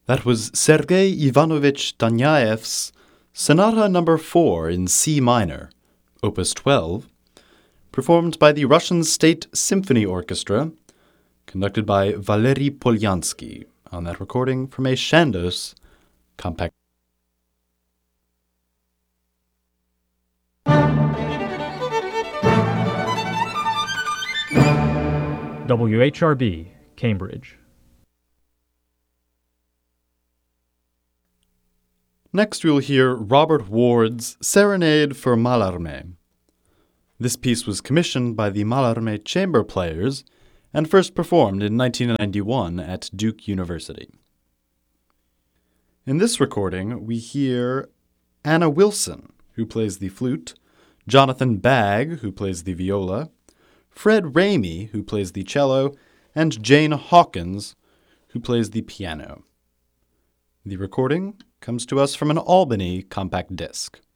That was Sergei Ivanovich Danyaev's Sonata No. 4 in C minor, Opus 12, performed by the Russian State Symphony Orchestra, conducted by Valery Polyansky, on that recording from a Chandos compact. WHRB, Cambridge. Next we'll hear Robert Ward's Serenade for Mallarmé. This piece was commissioned by the Mallarmé Chamber Players and first performed in 1991 at Duke University. In this recording, we hear Anna Wilson, who plays the flute, Jonathan Bagg, who plays the viola, Fred Ramey, who plays the cello, and Jane Hawkins, who plays the piano. The recording comes to us from an Albany compact disc.